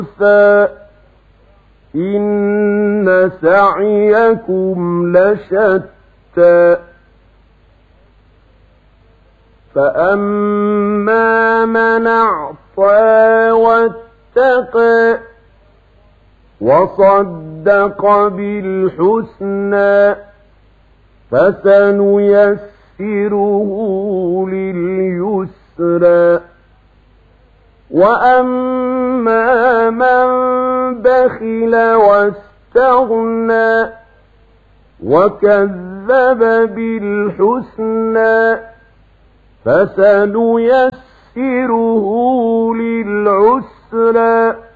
إن سعيكم لشتى فأما من أعطى واتقى وصدق بالحسنى فسنيسره لليسرى وأما من بخل واستغنى وكذب بالحسنى فسنيسره للعسرى